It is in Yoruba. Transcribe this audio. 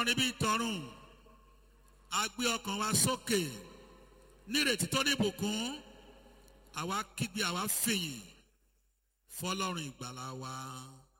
níbi ìtọ́rùn a gbé ọkàn wa sókè nírètí tó ní ìbùkún àwa kígbe àwa fìyìn fọ́lọ́run ìgbàlà wa.